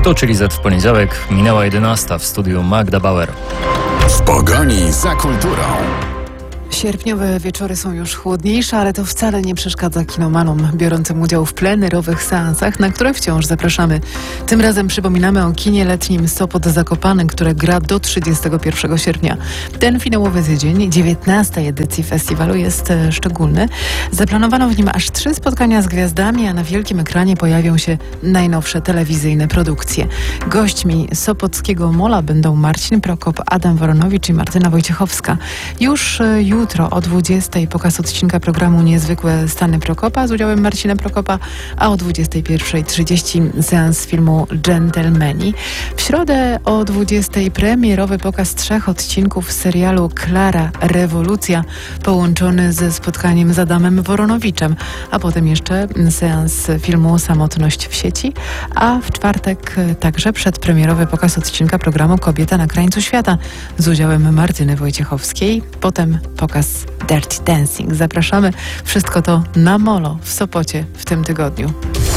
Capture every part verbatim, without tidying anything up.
Tu czyli Z w poniedziałek, minęła jedenasta, w studiu Magda Bauer. W pogoni za kulturą. Sierpniowe wieczory są już chłodniejsze, ale to wcale nie przeszkadza kinomanom biorącym udział w plenerowych seansach, na które wciąż zapraszamy. Tym razem przypominamy o kinie letnim Sopot Zakopane, które gra do trzydziestego pierwszego sierpnia. Ten finałowy tydzień, dziewiętnastej edycji festiwalu, jest e, szczególny. Zaplanowano w nim aż trzy spotkania z gwiazdami, a na wielkim ekranie pojawią się najnowsze telewizyjne produkcje. Gośćmi Sopockiego Mola będą Marcin Prokop, Adam Woronowicz i Martyna Wojciechowska. Już e, jutro o dwudziestej pokaz odcinka programu Niezwykłe Stany Prokopa z udziałem Marcina Prokopa, a o dwudziestej pierwszej trzydzieści seans filmu Gentlemani. W środę o dwudziestej premierowy pokaz trzech odcinków serialu Klara Rewolucja, połączony ze spotkaniem z Adamem Woronowiczem, a potem jeszcze seans filmu Samotność w sieci, a w czwartek także przedpremierowy pokaz odcinka programu Kobieta na krańcu świata z udziałem Martyny Wojciechowskiej, potem pokaz Dirty Dancing. Zapraszamy. Wszystko to na Molo w Sopocie w tym tygodniu.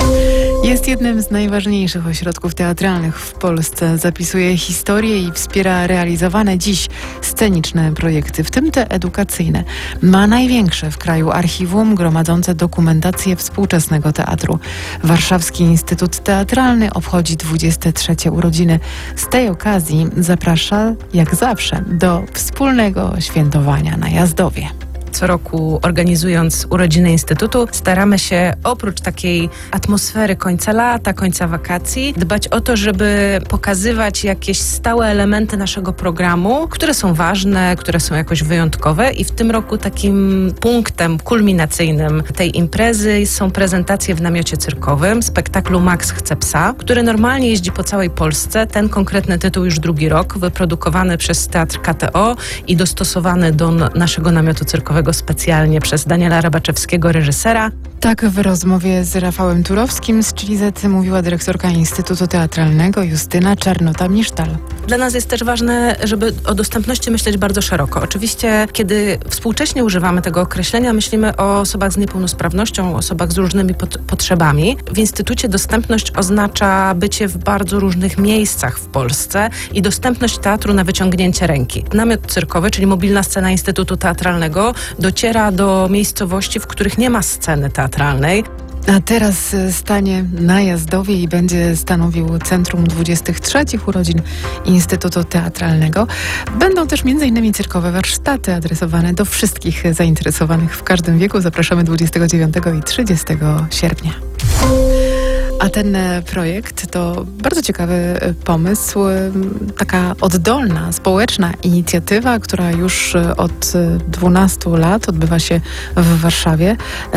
Jest jednym z najważniejszych ośrodków teatralnych w Polsce. Zapisuje historię i wspiera realizowane dziś sceniczne projekty, w tym te edukacyjne. Ma największe w kraju archiwum gromadzące dokumentację współczesnego teatru. Warszawski Instytut Teatralny obchodzi dwudzieste trzecie urodziny. Z tej okazji zaprasza, jak zawsze, do wspólnego świętowania na Jazdowie. Co roku, organizując urodziny Instytutu, staramy się oprócz takiej atmosfery końca lata, końca wakacji, dbać o to, żeby pokazywać jakieś stałe elementy naszego programu, które są ważne, które są jakoś wyjątkowe, i w tym roku takim punktem kulminacyjnym tej imprezy są prezentacje w namiocie cyrkowym spektaklu Max chce psa, który normalnie jeździ po całej Polsce. Ten konkretny tytuł już drugi rok, wyprodukowany przez Teatr K T O i dostosowany do naszego namiotu cyrkowego specjalnie przez Daniela Rabaczewskiego, reżysera. Tak w rozmowie z Rafałem Turowskim z Chili Z mówiła dyrektorka Instytutu Teatralnego Justyna Czarnota-Misztal. Dla nas jest też ważne, żeby o dostępności myśleć bardzo szeroko. Oczywiście, kiedy współcześnie używamy tego określenia, myślimy o osobach z niepełnosprawnością, osobach z różnymi pot- potrzebami. W Instytucie dostępność oznacza bycie w bardzo różnych miejscach w Polsce i dostępność teatru na wyciągnięcie ręki. Namiot cyrkowy, czyli mobilna scena Instytutu Teatralnego, dociera do miejscowości, w których nie ma sceny teatralnej. A teraz stanie na Jazdowie i będzie stanowił centrum dwudziestych trzecich urodzin Instytutu Teatralnego. Będą też między innymi cyrkowe warsztaty adresowane do wszystkich zainteresowanych w każdym wieku. Zapraszamy dwudziestego dziewiątego i trzydziestego sierpnia. A ten projekt to bardzo ciekawy pomysł, taka oddolna, społeczna inicjatywa, która już od dwunastu lat odbywa się w Warszawie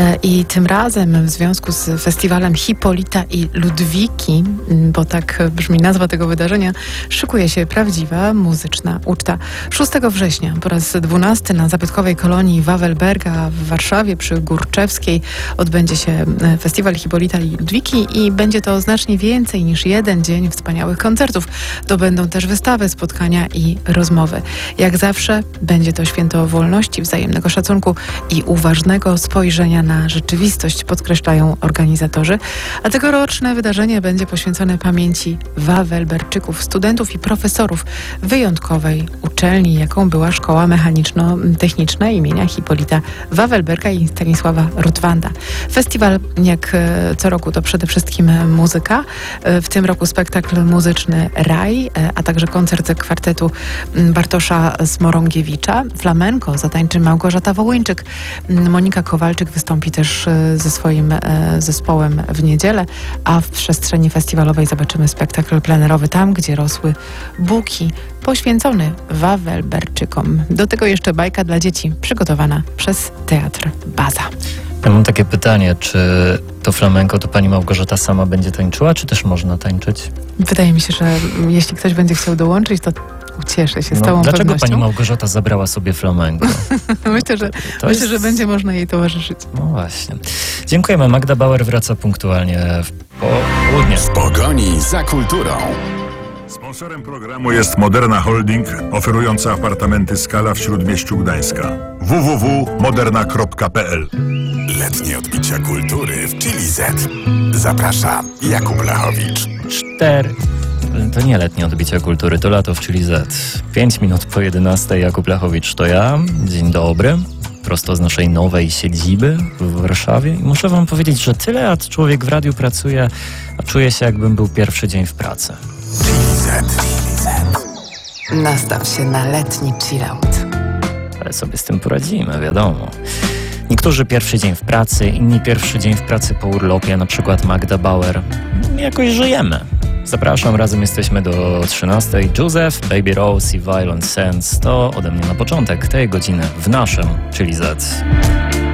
i tym razem w związku z festiwalem Hipolita i Ludwiki, bo tak brzmi nazwa tego wydarzenia, szykuje się prawdziwa muzyczna uczta. szóstego września po raz dwunasty na zabytkowej kolonii Wawelberga w Warszawie przy Górczewskiej odbędzie się festiwal Hipolita i Ludwiki i będzie to znacznie więcej niż jeden dzień wspaniałych koncertów. To będą też wystawy, spotkania i rozmowy. Jak zawsze będzie to święto wolności, wzajemnego szacunku i uważnego spojrzenia na rzeczywistość, podkreślają organizatorzy. A tegoroczne wydarzenie będzie poświęcone pamięci Wawelberczyków, studentów i profesorów wyjątkowej uczelni, jaką była Szkoła Mechaniczno-Techniczna imienia Hipolita Wawelberga i Stanisława Rotwanda. Festiwal, jak co roku, to przede wszystkim muzyka. W tym roku spektakl muzyczny Raj, a także koncert kwartetu Bartosza Smorągiewicza. Flamenko zatańczy Małgorzata Wołyńczyk. Monika Kowalczyk wystąpi też ze swoim zespołem w niedzielę, a w przestrzeni festiwalowej zobaczymy spektakl plenerowy Tam, gdzie rosły buki, poświęcony Wawelberczykom. Do tego jeszcze bajka dla dzieci przygotowana przez Teatr Baza. Ja mam takie pytanie, czy to flamenko to pani Małgorzata sama będzie tańczyła, czy też można tańczyć? Wydaje mi się, że jeśli ktoś będzie chciał dołączyć, to ucieszę się z no, całą dlaczego pewnością. pani Małgorzata zabrała sobie flamenko? myślę, że, to myślę jest... że będzie można jej towarzyszyć. No właśnie. Dziękujemy. Magda Bauer wraca punktualnie w południe. W pogoni za kulturą. Sponsorem programu jest Moderna Holding, oferująca apartamenty Skala w Śródmieściu Gdańska. w w w kropka moderna kropka p l. Letnie odbicia kultury w Chili Z. Zaprasza Jakub Lechowicz. Cztery. to nie letnie odbicie kultury, to lato w Chili Z. Pięć minut po jedenastej, Jakub Lechowicz to ja. Dzień dobry. Prosto z naszej nowej siedziby w Warszawie. I muszę wam powiedzieć, że tyle lat człowiek w radiu pracuje, a czuję się, jakbym był pierwszy dzień w pracy. Nastaw się na letni chillout. Ale sobie z tym poradzimy, wiadomo. Niektórzy pierwszy dzień w pracy, inni pierwszy dzień w pracy po urlopie, na przykład Magda Bauer. Jakoś żyjemy. Zapraszam, razem jesteśmy do trzynastej. Józef, Baby Rose i Violent Sense to ode mnie na początek tej godziny w naszym Chili Z.